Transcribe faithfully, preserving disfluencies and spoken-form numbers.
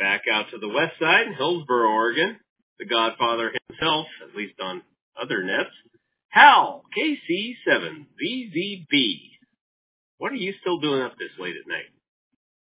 Back out to the west side, Hillsboro, Oregon. The Godfather himself, at least on other nets. Hal, K C seven V Z B. What are you still doing up this late at night?